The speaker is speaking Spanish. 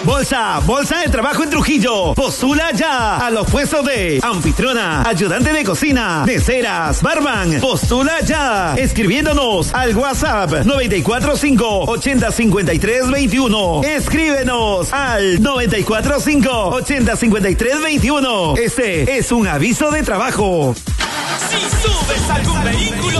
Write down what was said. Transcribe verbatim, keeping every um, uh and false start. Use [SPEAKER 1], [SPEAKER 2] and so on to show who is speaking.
[SPEAKER 1] Bolsa, bolsa de trabajo en Trujillo. Postula ya a los puestos de anfitriona, ayudante de cocina, meseras, barman. Postula ya escribiéndonos al WhatsApp noventa y cuatro cinco, ochenta, cincuenta y tres, veintiuno. Escríbenos al noventa y cuatro cinco, ochenta, cincuenta y tres, veintiuno. Este es un aviso de trabajo.
[SPEAKER 2] Si subes algún vehículo